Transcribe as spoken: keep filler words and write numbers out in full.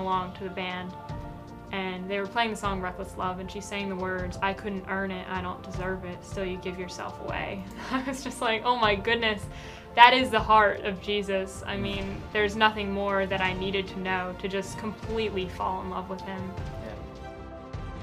along to the band, and they were playing the song Reckless Love, and she sang the words, "I couldn't earn it, I don't deserve it, still you give yourself away." I was just like, oh my goodness, that is the heart of Jesus. I mean, there's nothing more that I needed to know to just completely fall in love with him.